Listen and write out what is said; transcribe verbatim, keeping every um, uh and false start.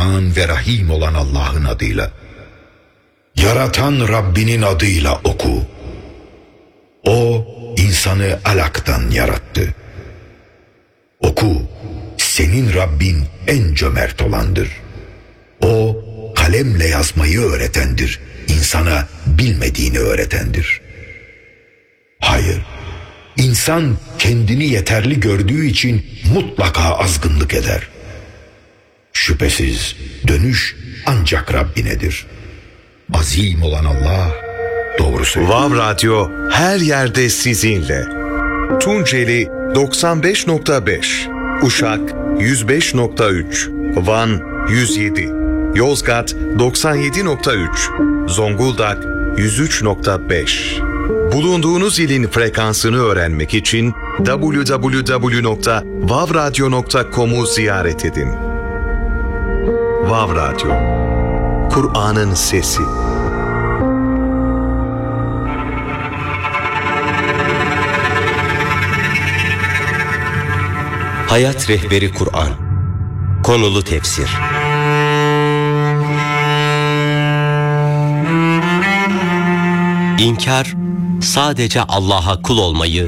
Rahman ve Rahim olan Allah'ın adıyla. Yaratan Rabbinin adıyla oku. O insanı alaktan yarattı. Oku, senin Rabbin en cömert olandır. O kalemle yazmayı öğretendir, insana bilmediğini öğretendir. Hayır, insan kendini yeterli gördüğü için mutlaka azgınlık eder. Şüphesiz dönüş ancak Rabbinedir. Azim olan Allah doğru söylüyor. Vav Radyo her yerde sizinle. Tunceli doksan beş nokta beş, Uşak yüz beş nokta üç, Van yüz yedi, Yozgat doksan yedi nokta üç, Zonguldak yüz üç nokta beş. Bulunduğunuz ilin frekansını öğrenmek için double-u double-u double-u nokta vav radyo nokta com'u ziyaret edin. Vav Radyo, Kur'an'ın sesi. Hayat Rehberi Kur'an. Konulu tefsir. İnkar, sadece Allah'a kul olmayı